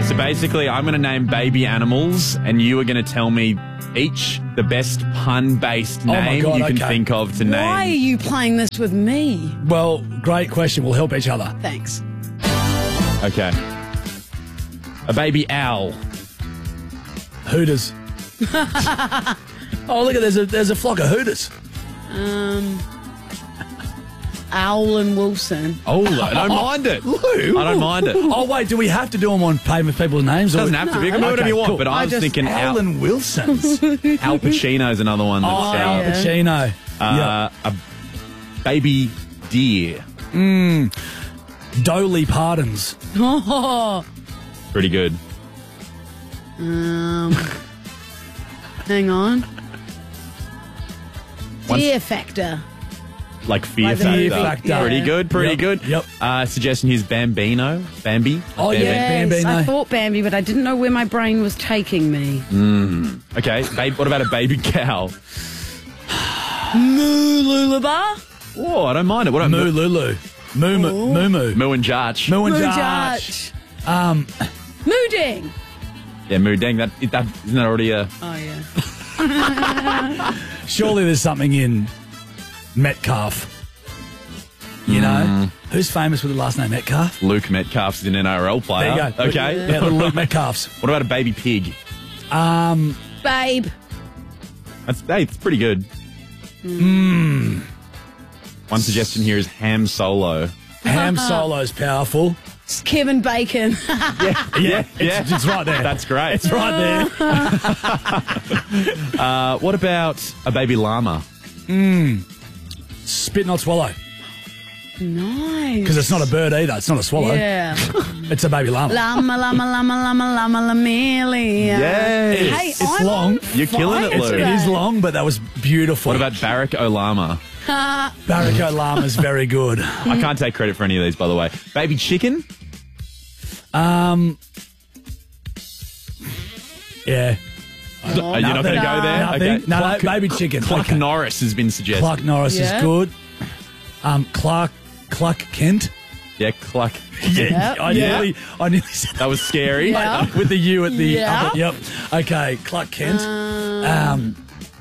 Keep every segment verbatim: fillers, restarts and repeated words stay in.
so basically I'm going to name baby animals and you are going to tell me each the best pun-based Oh my name God, you can okay. think of to name. Why are you playing this with me? Well, great question. We'll help each other. Thanks. Okay. A baby owl. Hooters. Oh, look at there's a there's a flock of hooters. Um, Owl and Wilson. Oh, I don't mind it. Lou. I don't mind it. Oh, wait, do we have to do them on famous people's names? It doesn't have to be. You can do whatever Okay, you want, cool. but I, I was just- thinking Al, Alan Wilson's. Al Pacino's another one. That's Oh, uh, Al yeah. Pacino. uh, a baby deer. Yeah. Dolly Pardons. Oh, Pretty good. um, hang on. Once- Fear Factor. Like Fear Like the Factor. movie, Factor. yeah. Pretty good, pretty Yep, good. yep. Uh, suggestion here's Bambino. Bambi. Oh, Bambi. yeah. Yes, Bambino. I thought Bambi, but I didn't know where my brain was taking me. Okay, babe, what about a baby cow? Moo Lullaby. Oh, I don't mind it. What about Moo Moo, Lulu. Moo Moo. Moo Moo. Moo and Jarch? Moo and Moo Jarch. Jarch. Um, Moo Ding. Yeah, Moo Dang. That, that, isn't that already a... Oh, yeah. surely there's something in Metcalf. You know? Who's famous with the last name Metcalf? Luke Metcalf's an N R L player. There you go. Okay. Yeah, little Luke Metcalf's. What about a baby pig? Um, Babe. That's, hey, it's pretty good. Mm. One suggestion here is Ham Solo. Ham Solo's powerful. It's Kevin Bacon. Yeah, Yeah, yeah. It's, it's right there. That's great. It's right there. Uh, what about a baby llama? Spit not swallow. Nice. Because it's not a bird either. It's not a swallow. Yeah. It's a baby llama. Llama, llama, llama, llama, llama, llamelia. Yes. Hey, It's I'm long. You're killing it, fire Lou. It is long, but that was beautiful. What about Barack Olama? Barack Obama's very good. I can't take credit for any of these, by the way. Baby chicken? Um, yeah. Are you not going to Nothing. go there? Nothing. Okay. No, Clark, no, baby chicken. Clark Okay. Norris has been suggested. Clark Norris Yeah. is good. Um, Clark Clark Kent. Yeah, Clark. Yep. I Yeah. nearly, I nearly said That was scary. Yeah. with the U at the. Yeah. upper- yep. Okay, Clark Kent. Um,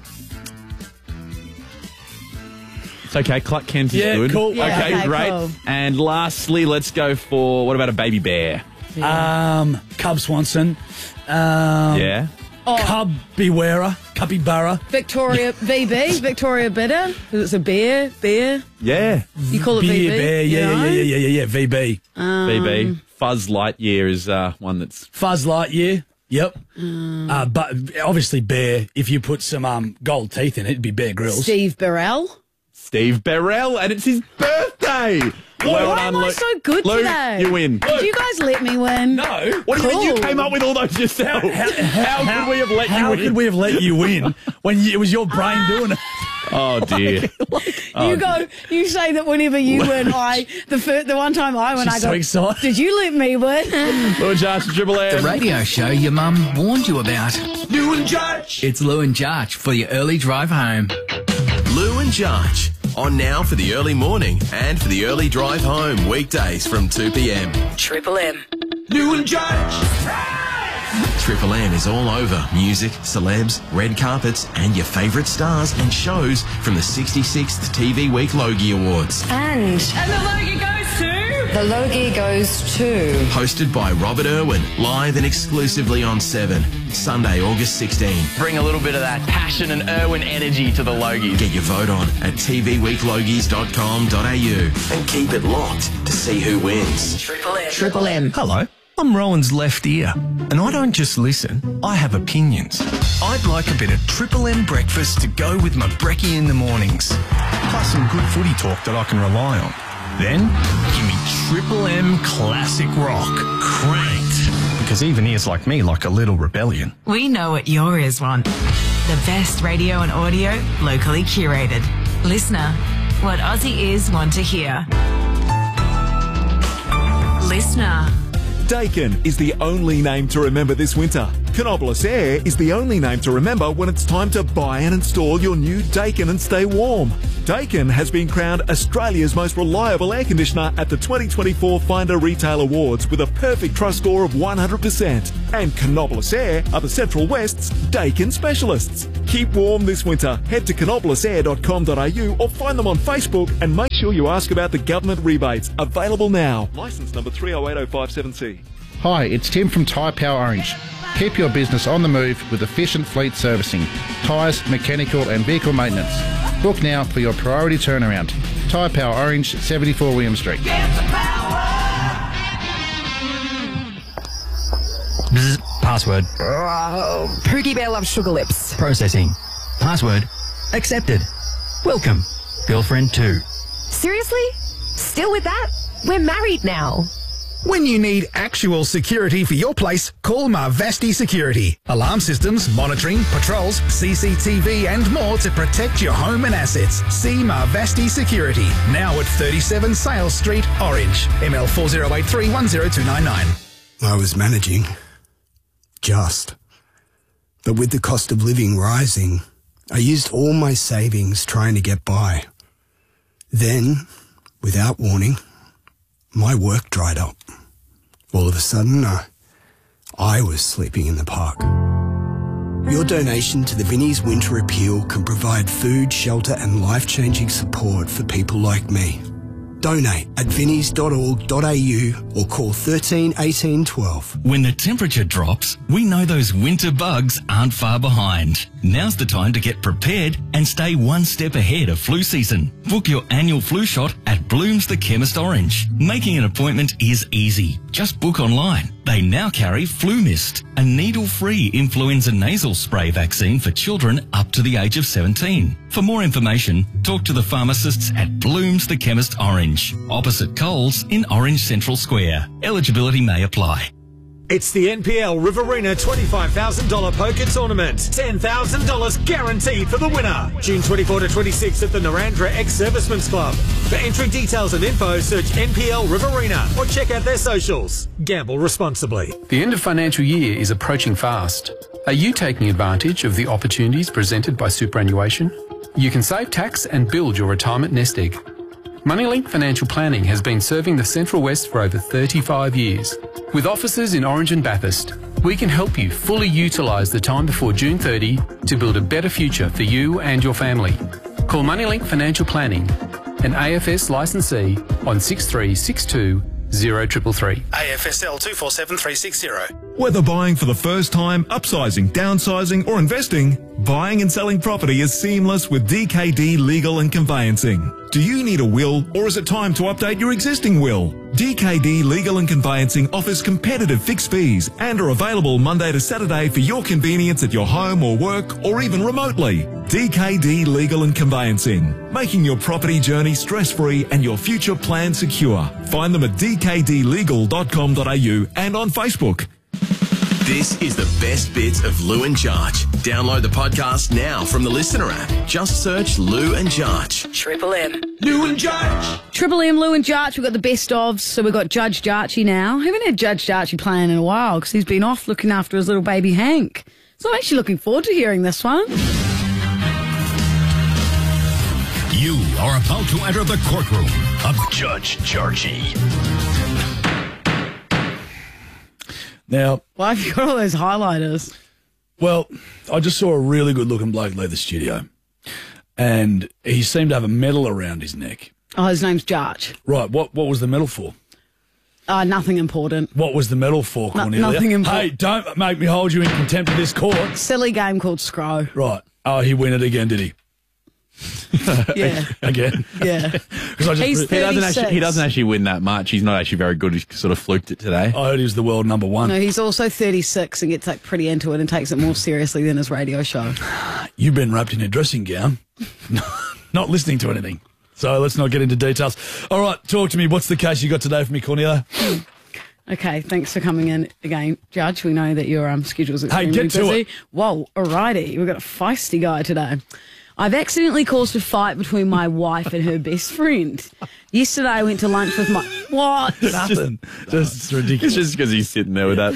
It's okay. Clark Kent is Yeah, good. cool. Yeah, okay, okay, great. cool. And lastly, let's go for what about a baby bear? um, Cub Swanson. Um, Yeah. Cub Bewarer. Cubby-Burra. Victoria V B, Victoria Bitter. 'Cause it's a bear, bear. Yeah. You call it Beer V B. Bear. you Yeah, know? yeah, yeah, yeah, yeah, yeah. V B. B B. Fuzz Lightyear is uh, one that's... Fuzz Lightyear. Yep. Uh, but obviously Bear. If you put some um, gold teeth in it, it'd be Bear Grylls. Steve Burrell. Steve Burrell, and it's his birthday. Well Why done, am I Lou. so good Lou, today? you win. Did you guys let me win? No. What do you mean you Cool. came up with all those yourself? How, could we have let how you win? could we have let you win when you, it was your brain doing it? Oh, dear. You go. You say that whenever you win, I the fir- the one time I win, She's I so go. excited. Did you let me win? Lou and Josh and Triple M. The radio show your mum warned you about. Lou and Jarch. It's Lou and Jarch for your early drive home. Lou and Jarch. On now for the early morning and for the early drive home. Weekdays from two p.m. Triple M. Lou and Jarch. Triple M is all over music, celebs, red carpets, and your favourite stars and shows from the sixty-sixth T V Week Logie Awards. And And the Logie goes to... the Logie goes to... Hosted by Robert Irwin, live and exclusively on seven, Sunday, August sixteenth. Bring a little bit of that passion and Irwin energy to the Logies. Get your vote on at t v week logies dot com dot a u and keep it locked to see who wins. Triple M. Triple M. Hello, I'm Rowan's left ear, and I don't just listen, I have opinions. I'd like a bit of Triple M breakfast to go with my brekkie in the mornings, plus some good footy talk that I can rely on. Then, give me Triple M Classic Rock, cranked, because even ears like me like a little rebellion. We know what your ears want. The best radio and audio, locally curated. Listener, what Aussie ears want to hear. Listener. Dakin is the only name to remember this winter. Canobolas Air is the only name to remember when it's time to buy and install your new Daikin and stay warm. Daikin has been crowned Australia's most reliable air conditioner at the twenty twenty-four Finder Retail Awards with a perfect trust score of one hundred percent. And Canobolas Air are the Central West's Daikin specialists. Keep warm this winter. Head to canobolas air dot com dot a u or find them on Facebook and make sure you ask about the government rebates. Available now. Licence number three oh eight oh five seven C. Hi, it's Tim from Tyre Power Orange. Keep your business on the move with efficient fleet servicing, tyres, mechanical and vehicle maintenance. Book now for your priority turnaround. Tyre Power Orange, seventy-four William Street. Bzz, password. Oh, Pookie Bear loves sugar lips. Processing. Password. Accepted. Welcome. Girlfriend two. Seriously? Still with that? We're married now. When you need actual security for your place, call Marvasti Security. Alarm systems, monitoring, patrols, C C T V and more to protect your home and assets. See Marvasti Security, now at thirty-seven Sales Street, Orange. M L four zero eight three one zero two nine nine. I was managing. Just. But with the cost of living rising, I used all my savings trying to get by. Then, without warning, my work dried up. All of a sudden, uh, I was sleeping in the park. Your donation to the Vinnie's Winter Appeal can provide food, shelter and life-changing support for people like me. Donate at vinnies dot org dot a u or call thirteen eighteen twelve. When the temperature drops, we know those winter bugs aren't far behind. Now's the time to get prepared and stay one step ahead of flu season. Book your annual flu shot at Blooms the Chemist Orange. Making an appointment is easy. Just book online. They now carry Flu Mist, a needle-free influenza nasal spray vaccine for children up to the age of seventeen. For more information, talk to the pharmacists at Blooms the Chemist Orange, opposite Coles in Orange Central Square. Eligibility may apply. It's the N P L Riverina twenty-five thousand dollars poker tournament. ten thousand dollars guaranteed for the winner. June twenty-fourth to twenty-sixth at the Narandra Ex-Servicemen's Club. For entry details and info, search N P L Riverina or check out their socials. Gamble responsibly. The end of financial year is approaching fast. Are you taking advantage of the opportunities presented by superannuation? You can save tax and build your retirement nest egg. Moneylink Financial Planning has been serving the Central West for over thirty-five years. With offices in Orange and Bathurst, we can help you fully utilise the time before June thirtieth to build a better future for you and your family. Call Moneylink Financial Planning, an A F S licensee, on six three six two zero three three three. A F S L two four seven three six zero. Whether buying for the first time, upsizing, downsizing or investing, buying and selling property is seamless with D K D Legal and Conveyancing. Do you need a will or is it time to update your existing will? D K D Legal and Conveyancing offers competitive fixed fees and are available Monday to Saturday for your convenience at your home or work or even remotely. D K D Legal and Conveyancing, making your property journey stress-free and your future plan secure. Find them at d k d legal dot com dot a u and on Facebook. This is the best bits of Lou and Jarch. Download the podcast now from the Listener app. Just search Lou and Jarch. Triple M. Lou and Jarch. Triple M, Lou and Jarch. We've got the best ofs. So we've got Judge Jarchy now. Haven't had Judge Jarchy playing in a while because he's been off looking after his little baby Hank. So I'm actually looking forward to hearing this one. You are about to enter the courtroom of Judge Jarchy. Now, why have you got all those highlighters? Well, I just saw a really good-looking bloke leave the studio, and he seemed to have a medal around his neck. Oh, his name's Jarch. Right. What What was the medal for? Uh, nothing important. What was the medal for, Cornelia? No, nothing important. Hey, don't make me hold you in contempt of this court. Silly game called Scrow. Right. Oh, he win it again, did he? Yeah. Again. Yeah. I just He's he doesn't actually he doesn't actually win that much. He's not actually very good. He sort of fluked it today. I heard he's the world number one. No, he's also thirty-six and gets like pretty into it and takes it more seriously than his radio show. You've been wrapped in a dressing gown, not listening to anything. So let's not get into details. All right, talk to me. What's the case you got today for me, Cornelia? Okay, thanks for coming in again, Judge. We know that your um, schedule's extremely Hey, get to busy. it. Whoa, alrighty. We've got a feisty guy today. I've accidentally caused a fight between my wife and her best friend. Yesterday I went to lunch with my... What? Nothing. Just it's ridiculous. It's just because he's sitting there with that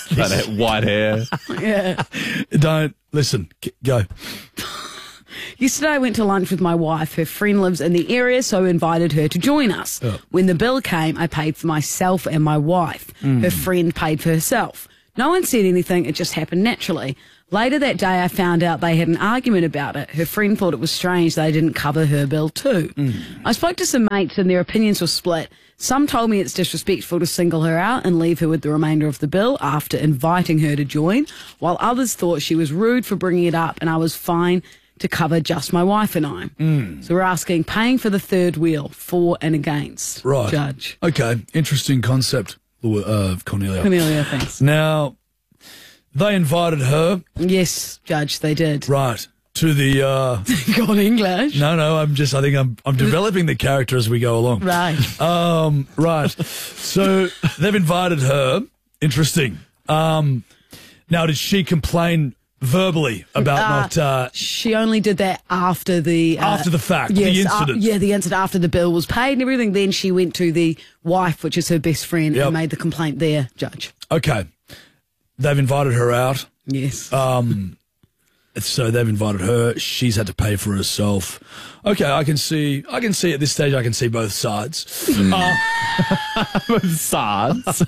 That white hair. Yeah. Don't listen. G- Go. Yesterday I went to lunch with my wife. Her friend lives in the area, so I invited her to join us. Oh. When the bill came, I paid for myself and my wife. Mm. Her friend paid for herself. No one said anything. It just happened naturally. Later that day, I found out they had an argument about it. Her friend thought it was strange they didn't cover her bill too. Mm. I spoke to some mates and their opinions were split. Some told me it's disrespectful to single her out and leave her with the remainder of the bill after inviting her to join, while others thought she was rude for bringing it up and I was fine to cover just my wife and I. Mm. So we're asking, paying for the third wheel, for and against. Right. Judge. Okay. Interesting concept, uh, Cornelia. Cornelia, thanks. Now, they invited her. Yes, Judge, they did. Right. To the, uh... God, English. No, no, I'm just, I think I'm, I'm developing the character as we go along. Right. Um, right. So they've invited her. Interesting. Um, now, did she complain verbally about Uh, not, uh... She only did that after the... Uh, After the fact, the yes, incident. uh, yeah, the incident after the bill was paid and everything. Then she went to the wife, which is her best friend, Yep. and made the complaint there, Judge. Okay. They've invited her out. Yes. Um, so they've invited her. She's had to pay for herself. Okay, I can see. I can see at this stage. I can see both sides. Uh, both sides.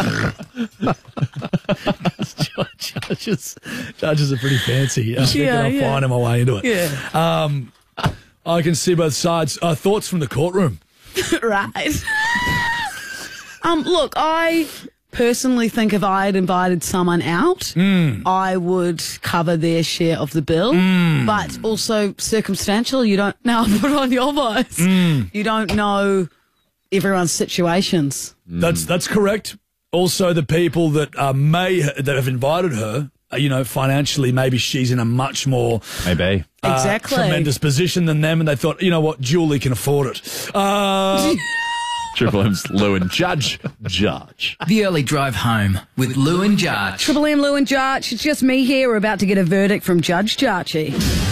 judges, judges are pretty fancy. I think Yeah, I'm yeah. finding my way into it. Yeah. Um, I can see both sides. Uh, thoughts from the courtroom. Right. um, look, I personally think if I had invited someone out, Mm. I would cover their share of the bill. Mm. But also circumstantial, you don't now put on your voice. Mm. You don't know everyone's situations. That's that's correct. Also, the people that uh, may that have invited her, uh, you know, financially, maybe she's in a much more maybe uh, Exactly. tremendous position than them, and they thought, you know what, Julie can afford it. Uh, Triple M's Lou and Judge. Judge. The early drive home with Lou and Judge. Triple M, Lou and Jarch. It's just me here. We're about to get a verdict from Judge Jarchy.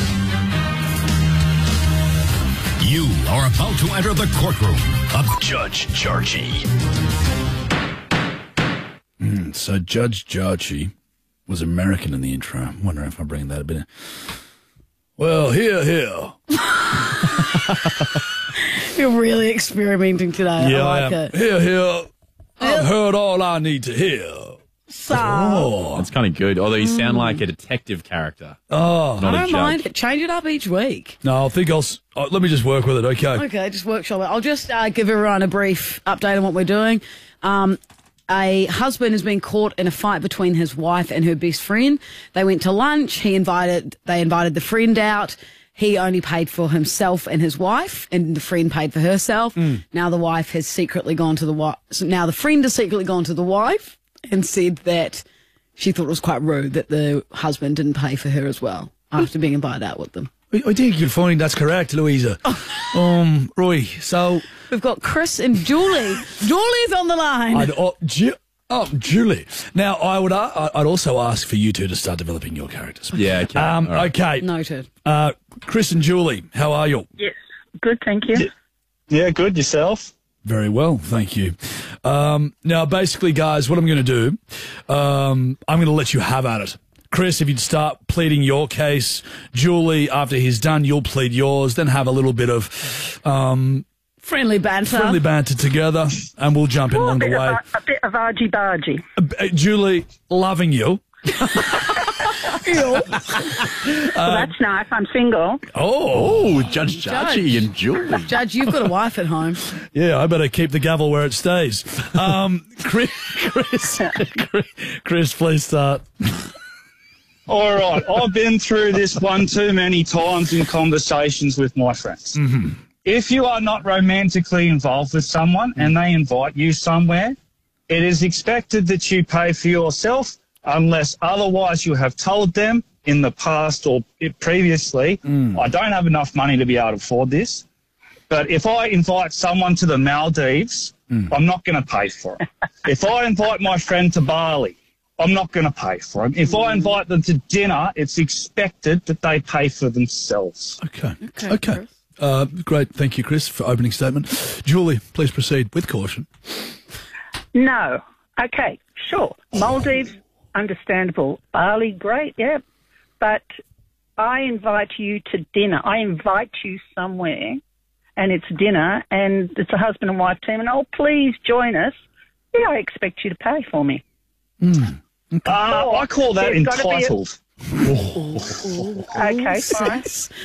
You are about to enter the courtroom of Judge Jarchy. Mm, so Judge Jarchy was American in the intro. I'm wondering if I bring that a bit. Well, here, here. You're really experimenting today. Yeah, I I like am. it. Here, here. I've heard all I need to hear. So, Oh, That's kind of good. Although you sound like a detective character. oh. Not I a don't judge. mind it. Change it up each week. No, I think I'll. s- Oh, let me just work with it. Okay. Okay, just workshop it. I'll just uh, give everyone a brief update on what we're doing. Um, a husband has been caught in a fight between his wife and her best friend. They went to lunch. He invited. They invited the friend out. He only paid for himself and his wife, and the friend paid for herself. Now the wife has secretly gone to the wife. So now the friend has secretly gone to the wife and said that she thought it was quite rude that the husband didn't pay for her as well after being invited out with them. I, I think you're finding that's correct, Louisa. um, Roy. So, We've got Chris and Julie. Julie's on the line. I'd, oh, Ju- oh, Julie. Now, I would. Uh, I'd also ask for you two to start developing your characters. Yeah, okay. Um, All right. Okay. Noted. Uh, Chris and Julie, how are you? Yes, good, thank you. Yeah, good. Yourself? Very well, thank you. Um, now, basically, guys, what I'm going to do, um, I'm going to let you have at it. Chris, if you'd start pleading your case, Julie, after he's done, you'll plead yours, then have a little bit of um, Friendly banter. friendly banter together, and we'll jump in Oh, a, along the bit way. of, ar- a bit of argy-bargy. Uh, Julie, loving you. well, that's nice. I'm single. Oh, Judge Jarchy and Julie. Judge, you've got a wife at home. Yeah, I better keep the gavel where it stays. Um, Chris, Chris, Chris, please start. All right. I've been through this one too many times in conversations with my friends. Mm-hmm. If you are not romantically involved with someone and they invite you somewhere, it is expected that you pay for yourself unless otherwise you have told them in the past or previously, I don't have enough money to be able to afford this. But if I invite someone to the Maldives, I'm not going to pay for it. If I invite my friend to Bali, I'm not going to pay for it. If I invite them to dinner, it's expected that they pay for themselves. Okay. Okay. Uh, great. Thank you, Chris, for opening statement. Julie, please proceed with caution. No. Okay, sure. Maldives, understandable. Bali, great, yeah. But I invite you to dinner. I invite you somewhere, and it's dinner, and it's a husband and wife team, and, oh, please join us. Yeah, I expect you to pay for me. Mm. Okay. Uh, I call that There's gotta be a- entitled. Okay, fine.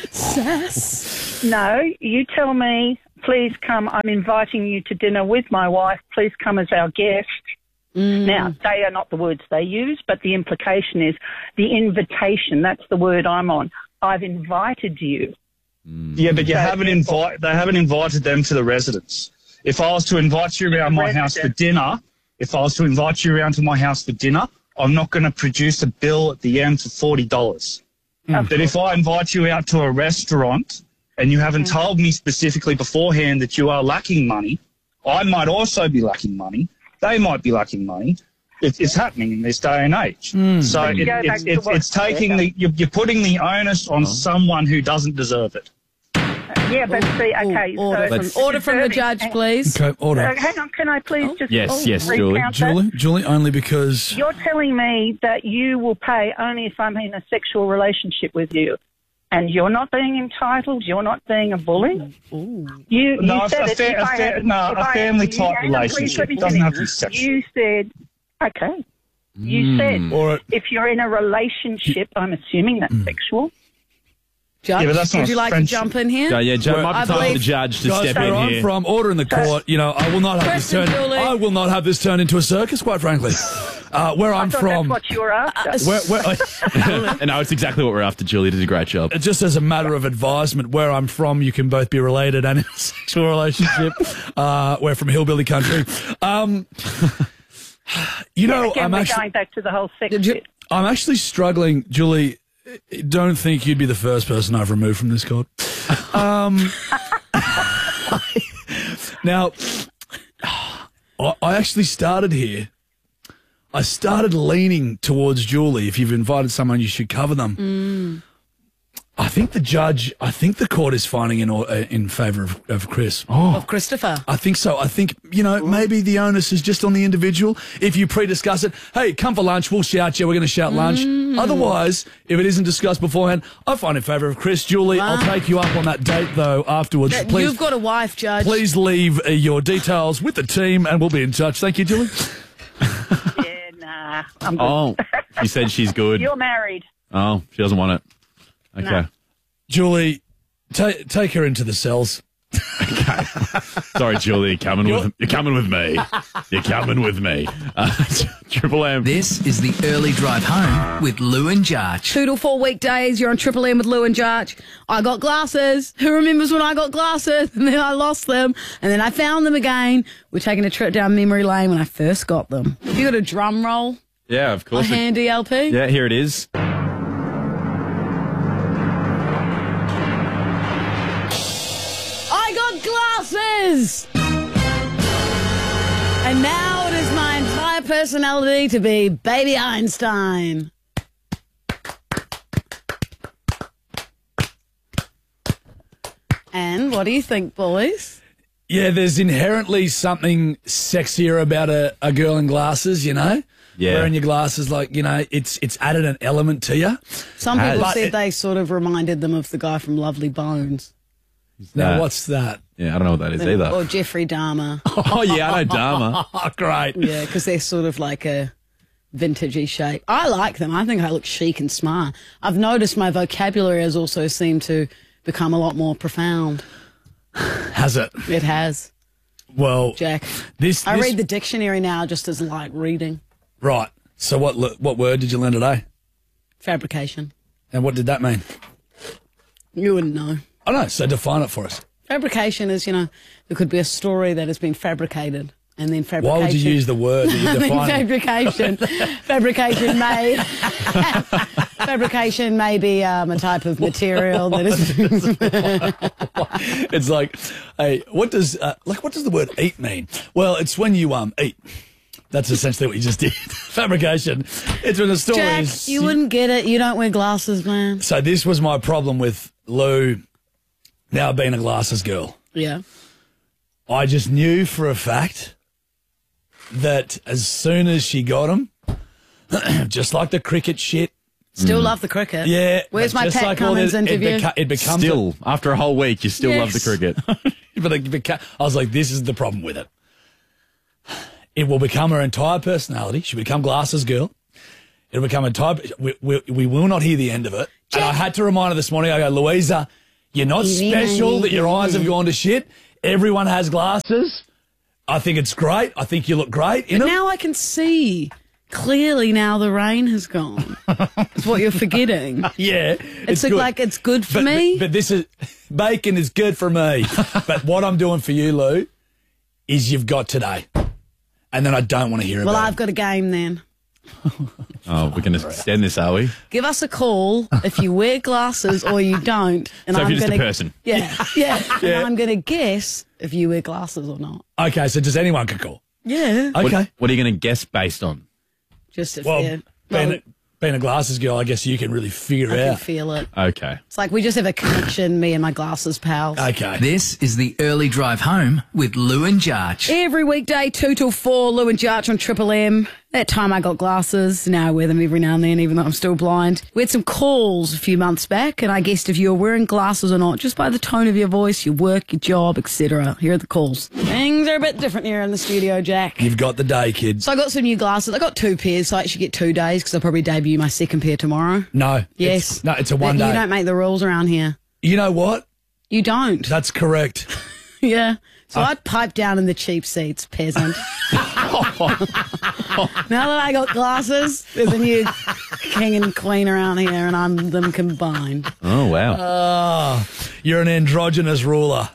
Sass. No, you tell me, please come. I'm inviting you to dinner with my wife. Please come as our guest. Mm. Now, they are not the words they use, but the implication is the invitation. That's the word I'm on. I've invited you. Yeah, but you So haven't invite. They haven't invited them to the residence. If I was to invite you around my house for dinner, if I was to invite you around to my house for dinner, I'm not going to produce a bill at the end for forty dollars. Mm. But if I invite you out to a restaurant and you haven't Mm. told me specifically beforehand that you are lacking money, I might also be lacking money. They might be lacking money. It, it's happening in this day and age. So But you it, go back it's, to it's, what- it's taking the you're, you're putting the onus on someone who doesn't deserve it. Yeah, but see, okay. Order so from, order from the judge, please. Okay, order. Uh, hang on, can I please just Yes, oh, yes, recount Julie. that? Julie, Julie, only because You're telling me that you will pay only if I'm in a sexual relationship with you, and you're not being entitled. You're not being a bully. You, you No, a- said a it. fa- If a I fa- had- no, if a I- family you- type hang on, please relationship. let me It doesn't finish. have to be sexual. You said, okay. You Mm. said All right. if you're in a relationship, I'm assuming that's sexual. Judge, Yeah, but that's not would you like friendship. to jump in here? Yeah, yeah, Judge, I might be time for the believe- judge to Guys, step where in I'm here. from, order in the court. You know, I will not have this Question, turn. Julie. I will not have this turn into a circus, quite frankly. Uh, where I'm I thought from, that's what you were after. where, where, And no, it's exactly what we're after. Julie did a great job. just as a matter of advisement, where I'm from, you can both be related and in a sexual relationship. uh, we're from hillbilly country. Um, you know, Again, I'm we're actually, going back to the whole sex bit. I'm actually struggling, Julie. Don't think you'd be the first person I've removed from this court. Um, now, I I actually started here. I started leaning towards Julie. If you've invited someone, you should cover them. Mm. I think the judge, I think the court is finding in, uh, in favour of, of Chris. Oh. Of Christopher. I think so. I think, you know, maybe the onus is just on the individual. If you pre-discuss it, hey, come for lunch, we'll shout you, we're going to shout lunch. Mm. Otherwise, if it isn't discussed beforehand, I find in favour of Chris. Julie, I'll Wow. take you up on that date, though, afterwards. That- Please, You've got a wife, Judge. please leave uh, your details with the team and we'll be in touch. Thank you, Julie. Yeah, nah. I'm good. Oh, she said she's good. You're married. Oh, she doesn't want it. Okay. No. Julie, ta- take her into the cells. Sorry, Julie, you're coming with you're coming with me. You're coming with me. Uh, Triple M. This is the early drive home with Lou and Jarch. Two to four weekdays, you're on Triple M with Lou and Jarch. I got glasses. Who remembers when I got glasses? And then I lost them. And then I found them again. We're taking a trip down memory lane when I first got them. Have you got a drum roll? Yeah, of A course. it- handy L P? yeah, here it is. I got glasses! And now it is my entire personality to be Baby Einstein. And what do you think, boys? Yeah, there's inherently something sexier about a, a girl in glasses, you know? Yeah. Wearing your glasses, like, you know, it's it's added an element to you. Some people But said it- they sort of reminded them of the guy from Lovely Bones. Now, that? what's that? Yeah, I don't know what that is either. Or Jeffrey Dahmer. Oh, yeah, I know Dharma. Oh, great. Yeah, because they're sort of like a vintagey shape. I like them. I think I look chic and smart. I've noticed my vocabulary has also seemed to become a lot more profound. Has it? It has, Well, Jack. this, I this read the dictionary now just as light reading. right. So what le- what word did you learn today? Fabrication. And what did that mean? You wouldn't know. I know. So define it for us. Fabrication is, you know, there could be a story that has been fabricated. And then fabrication. Why would you use the word that I you mean, define? fabrication. fabrication may fabrication may be um, a type of material that is. It's like, hey, what does uh, like what does the word eat mean? Well, it's when you um eat. That's essentially what you just did. Fabrication. It's when the story Jack, is. you wouldn't get it. You don't wear glasses, man. So this was my problem with Lou. Now being a glasses girl, Yeah. I just knew for a fact that as soon as she got them, just like the cricket shit. Still love the cricket. Yeah. Where's but my just Pat like all Cummins this, interview? It, beca- it becomes Still, after a whole week, you still love the Yes. cricket. but it beca- I was like, this is the problem with it. It will become her entire personality. She'll become Glasses Girl. It'll become a type. We, we, we will not hear the end of it. And I had to remind her this morning. I go, Louisa, you're not special that your eyes have gone to shit. Everyone has glasses. I think it's great. I think you look great in But them. now I can see clearly now the rain has gone. That's what you're forgetting. Yeah. It's, good. like it's good for but, me. But, but this is, bacon is good for me. But what I'm doing for you, Lou, is you've got today. And then I don't want to hear well, about it. I've got a game then. Oh, we're going to extend this, are we? Give us a call if you wear glasses or you don't. And So if I'm you're just a gonna, person. Yeah, yeah. Yeah. And I'm going to guess if you wear glasses or not. Okay, so just anyone can call. Yeah. Okay. What, what are you going to guess based on? Just if Well, you're... being, Well, a, being a glasses girl, I guess you can really figure I it can out. feel it. Okay. It's like we just have a connection, me and my glasses pals. Okay. This is the early drive home with Lou and Jarch. Every weekday, two till four, Lou and Jarch on Triple M. That time I got glasses. Now I wear them every now and then, even though I'm still blind. We had some calls a few months back, and I guessed if you were wearing glasses or not, just by the tone of your voice, your work, your job, et cetera. Here are the calls. Things are a bit different here in the studio, Jack. You've got the day, kid. So I got some new glasses. I got two pairs, so I actually get two days because I'll probably debut my second pair tomorrow. No. Yes. It's, no, it's a one But day. You don't make the rules around here. You know what? You don't. That's correct. Yeah. So Uh, I'd pipe down in the cheap seats, peasant. Now that I got glasses, there's a new king and queen around here, and I'm them combined. Oh, wow. Oh, you're an androgynous ruler.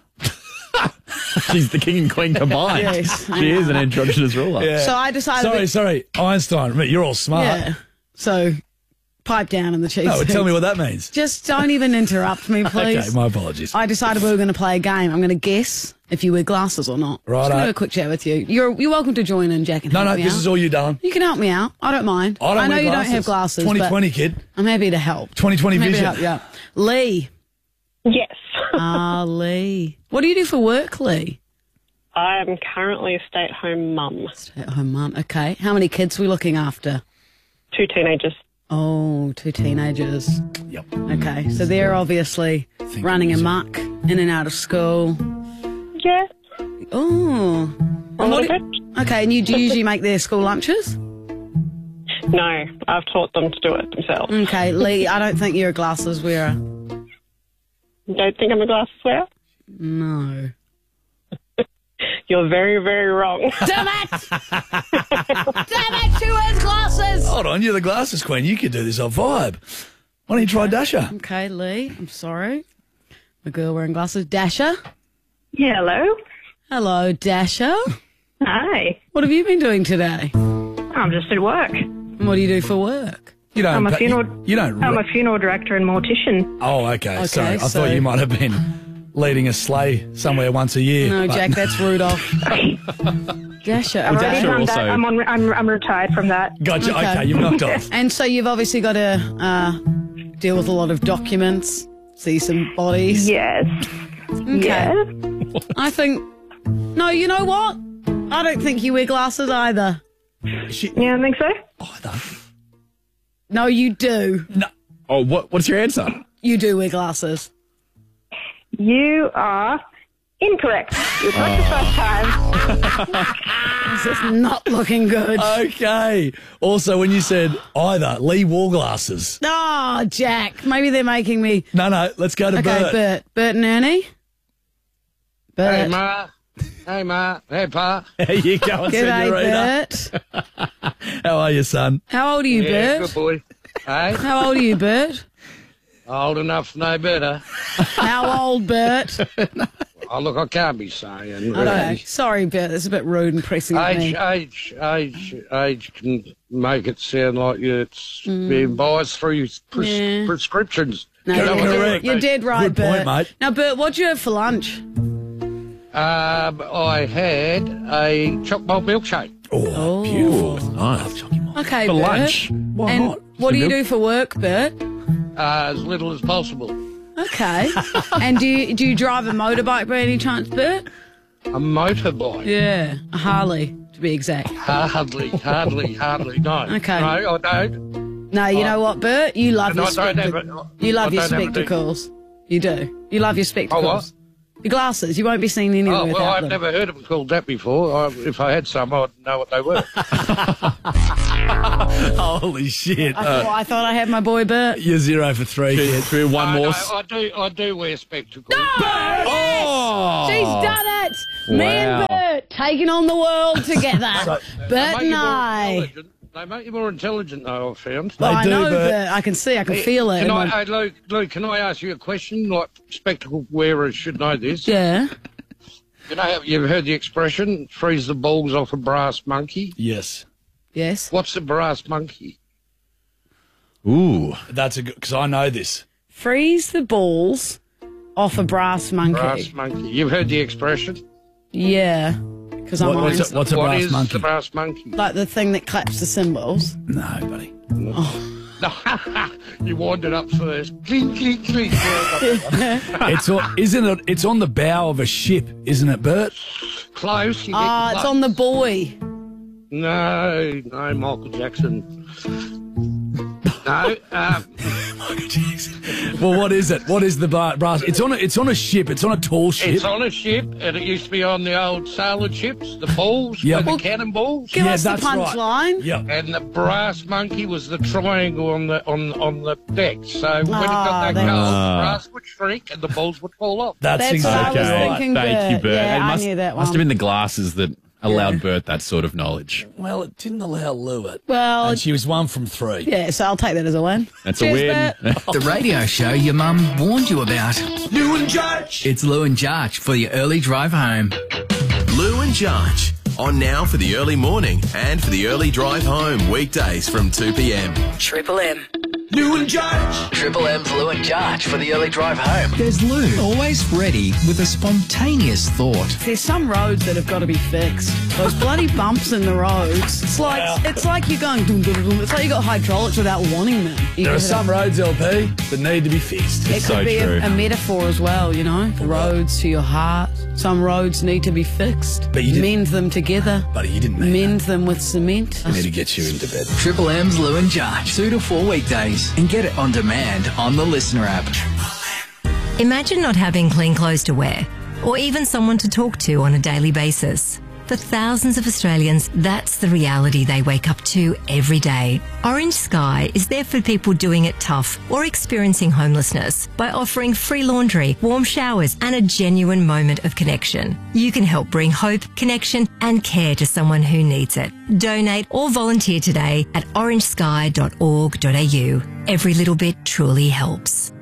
She's the king and queen combined. Yes, I She is know. an androgynous ruler. Yeah. So I decided. Sorry, that- sorry. Einstein, mate, you're all smart. Yeah. So pipe down in the cheap No, seats. tell me what that means. Just don't even interrupt me, please. Okay, my apologies. I decided we were going to play a game. I'm going to guess if you wear glasses or not. Righto. Just gonna have a quick chat with you. You're you're welcome to join in, Jack. And No, help no, me this out. is all you done. You can help me out. I don't mind. I don't know wear you glasses. don't have glasses. twenty but twenty, kid. I'm happy to help. twenty twenty I'm happy to vision. help you out. Lee. Yes. Ah, Lee. What do you do for work, Lee? I'm currently a stay-at-home mum. Stay-at-home mum. Okay. How many kids are we looking after? Two teenagers. Oh, two teenagers. Yep. Okay. So they're obviously running amok, in and out of school. Yeah. Oh. A And what little do- Okay. And you do you usually make their school lunches? No, I've taught them to do it themselves. Okay, Lee, I don't think you're a glasses wearer. You don't think I'm a glasses wearer? No. You're very, very wrong. Damn it! Damn it, she wears glasses! Hold on, you're the glasses queen. You could do this on vibe. Why don't you try Dasher? Okay, Lee, I'm sorry. The girl wearing glasses. Dasher? Yeah, hello. Hello, Dasher. Hi. What have you been doing today? I'm just at work. And what do you do for work? You don't. I'm a pa- funeral. You, you don't. I'm a funeral director and mortician. Oh, okay. Okay, Sorry, I so- thought you might have been leading a sleigh somewhere once a year. No, but- Jack, that's Rudolph. Dasher. I've already Dasher done also- that. I'm on. I'm, I'm retired from that. Gotcha. Okay, you've knocked off. And so you've obviously got to uh, deal with a lot of documents, see some bodies. Yes. Okay. Yes. I think. No, you know what? I don't think you wear glasses either. Yeah, I think so. No, you do. No. Oh, what? What's your answer? You do wear glasses. You are incorrect. It's not the first time. This is not looking good. Okay. Also, when you said either, Lee wore glasses. Oh, Jack. Maybe they're making me. No, no. Let's go to Okay, Bert. Bert. Bert and Ernie. Bert. Hey, Ma. Hey, Ma. Hey, Pa. There you go, G'day, Senorita. Bert. How are you, son? How old are you, Yeah, Bert? good boy. Hey, How old are you, Bert? old enough to know better. How old, Bert? Oh, look, I can't be saying. Okay. Really. Sorry, Bert. It's a bit rude and pressing at Age, me. age, age, age can make it sound like it's being biased through pres- Yeah. prescriptions. No, You know you're, what I correct. mean? you're dead right, Good Bert. point, mate. Now, Bert, what'd you have for lunch? Um, I had a chocolate malt milkshake. Oh, beautiful. Nice. Okay, For Bert. lunch? Why and not? what do you milk- do for work, Bert? Uh, as little as possible. Okay. And do you, do you drive a motorbike by any chance, Bert? A motorbike. Yeah. A Harley, to to be exact. Hardly, hardly, hardly. No. Okay. No, I don't. No, you I- know what, Bert? You love And your I don't have spectacles. a- You love I your don't have a deep- spectacles. You do. You love your spectacles. Oh, what? Your glasses. You won't be seen anywhere Oh, well, without I've them. never heard them called that before. I, if I had some, I'd know what they were. Holy shit. I, thought, I thought I had my boy Bert. You're zero for three. kid. Through one No, more. no, I do. I do wear spectacles. Oh! She's done it. Me Wow. and Bert taking on the world together. They Bert make and you more I. intelligent. They make you more intelligent, though, I've found. Well, I do, know, Bert. Bert. I can see. I can feel it. Can in I, my- hey, Luke, Luke, can I ask you a question? Like, spectacle wearers should know this. Yeah. You know, how- you've heard the expression, freeze the balls off a brass monkey? Yes. Yes. What's a brass monkey? Ooh. That's a good, because I know this. Freeze the balls off a brass monkey. Brass monkey. You've heard the expression? Yeah. Because I'm What- what's honest. a, what's a What brass is monkey? the brass monkey? Like the thing that claps the cymbals. No, buddy. You wind it up first. Clink, clink, clink. It's on, isn't it? It's on the bow of a ship, isn't it, Bert? Close. You get Ah, it's close. on the buoy. No, no, Michael Jackson. No, um, Well, what is it? What is the bar- brass? It's on a. It's on a ship. It's on a tall ship. it's on a ship, and it used to be on the old sailor ships, the balls, Yep. with Well, the cannonballs. Give Yeah, us the that's right. punchline. Yep. And the brass monkey was the triangle on the on on the deck. So when it Ah, got that that's- cold, the Ah. brass would shrink and the balls would fall off. That's, That's what I exactly was right. thinking. Thank you, Bert. Bert. Yeah, it I must, knew that must one. have been the glasses that allowed Yeah. Bert that sort of knowledge. Well, it didn't allow Lou it. Well, And she was one from three. yeah, so I'll take that as a win. That's Cheers, a win. Bert. The radio show your mum warned you about. Lou and Judge. It's Lou and Jarch for your early drive home. Lou and Jarch. On now for the early morning and for the early drive home. Weekdays from two p m. Triple M. Lou and Judge. Triple M's Lou and Jarch for the early drive home. There's Lou, always ready with a spontaneous thought. There's some roads that have got to be fixed. Those bloody bumps in the roads. It's like it's like you're going. Dum, dum, dum. It's like you got hydraulics without wanting them. You There are get some it. roads, L P, that need to be fixed. It could be a, a metaphor as well, you know. The roads to your heart. Some roads need to be fixed. But you didn't- Mend them together. Buddy, you didn't mean Mend them with cement. I need to get you into bed. Triple M's Lou and Jarch, two to four weekdays, and get it on demand on the Listener app. Imagine not having clean clothes to wear, or even someone to talk to on a daily basis. For thousands of Australians, that's the reality they wake up to every day. Orange Sky is there for people doing it tough or experiencing homelessness by offering free laundry, warm showers, and a genuine moment of connection. You can help bring hope, connection, and care to someone who needs it. Donate or volunteer today at orange sky dot org dot a u. Every little bit truly helps.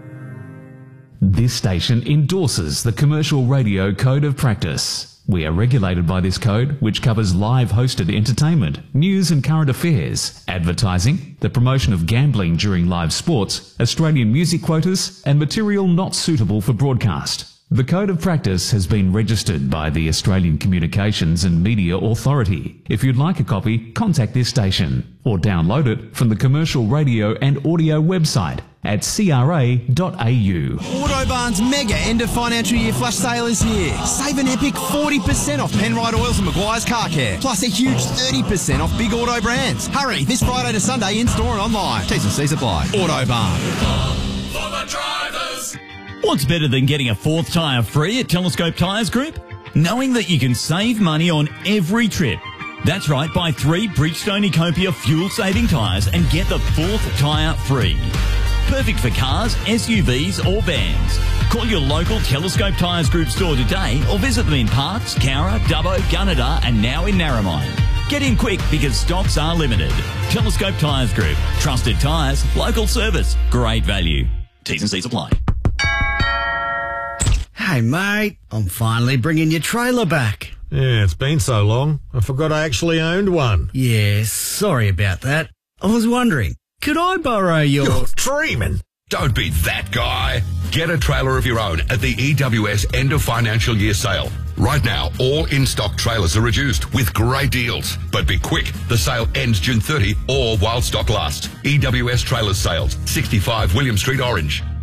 This station endorses the Commercial Radio Code of Practice. We are regulated by this code, which covers live hosted entertainment, news and current affairs, advertising, the promotion of gambling during live sports, Australian music quotas, and material not suitable for broadcast. The Code of Practice has been registered by the Australian Communications and Media Authority. If you'd like a copy, contact this station or download it from the Commercial Radio and Audio website at c r a dot a u. Autobarn's mega end of financial year flash sale is here. Save an epic forty percent off Penrite Oils and Maguire's Car Care. Plus a huge thirty percent off big auto brands. Hurry, this Friday to Sunday in store and online. T's and C's apply. Autobarn. For the drivers. What's better than getting a fourth tyre free at Telescope Tyres Group? Knowing that you can save money on every trip. That's right, buy three Bridgestone Ecopia fuel-saving tyres and get the fourth tyre free. Perfect for cars, S U Vs or vans. Call your local Telescope Tyres Group store today or visit them in Parkes, Cowra, Dubbo, Gunnedah and now in Narromine. Get in quick because stocks are limited. Telescope Tyres Group. Trusted tyres, local service, great value. T's and C's apply. Hey, mate, I'm finally bringing your trailer back. Yeah, it's been so long. I forgot I actually owned one. Yeah, sorry about that. I was wondering, could I borrow your... You're dreaming. Don't be that guy. Get a trailer of your own at the E W S end of financial year sale. Right now, all in-stock trailers are reduced with great deals. But be quick. The sale ends June thirtieth or while stock lasts. E W S Trailers Sales, sixty-five William Street, Orange.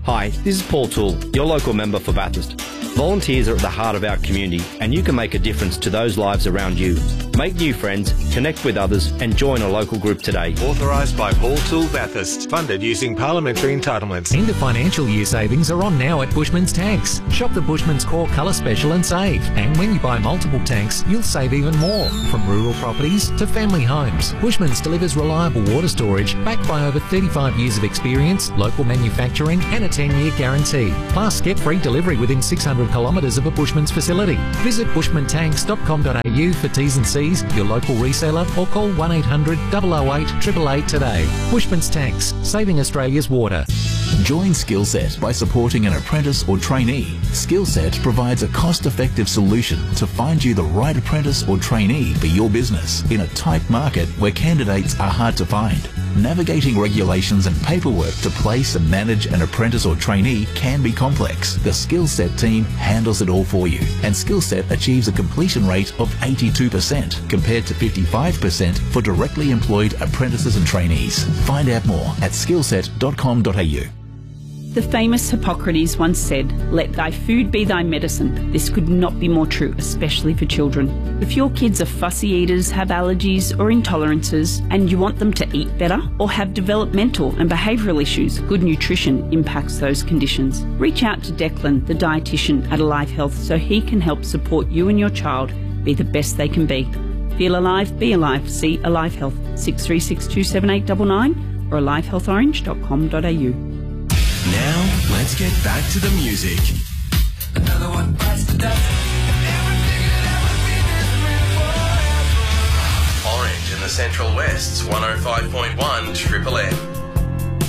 Hi, this is Paul Toole, your local member for Bathurst. Volunteers are at the heart of our community and you can make a difference to those lives around you. Make new friends, connect with others and join a local group today. Authorised by Paul Toole Bathurst. Funded using parliamentary entitlements. End of financial year savings are on now at Bushman's Tanks. Shop the Bushman's Core Colour Special and save. And when you buy multiple tanks, you'll save even more. From rural properties to family homes, Bushman's delivers reliable water storage backed by over thirty-five years of experience, local manufacturing and a ten-year guarantee. Plus, get free delivery within six hundred kilometres of a Bushman's facility. Visit bushman tanks dot com dot a u for T's and C's, your local reseller, or call one eight hundred, double oh eight, eight eight eight today. Bushman's Tanks, saving Australia's water. Join Skillset by supporting an apprentice or trainee. Skillset provides a cost-effective solution to find you the right apprentice or trainee for your business in a tight market where candidates are hard to find. Navigating regulations and paperwork to place and manage an apprentice or trainee can be complex. The Skillset team handles it all for you, and Skillset achieves a completion rate of eighty-two percent compared to fifty-five percent for directly employed apprentices and trainees. Find out more at skillset dot com dot a u. The famous Hippocrates once said, "Let thy food be thy medicine." This could not be more true, especially for children. If your kids are fussy eaters, have allergies or intolerances, and you want them to eat better or have developmental and behavioural issues, good nutrition impacts those conditions. Reach out to Declan, the dietitian at Alive Health, so he can help support you and your child be the best they can be. Feel alive, be alive. See Alive Health, six three six two seven eight nine nine or alive health orange dot com dot a u. Now, let's get back to the music. Another one bites the dust. Orange in the Central West's one oh five point one Triple M.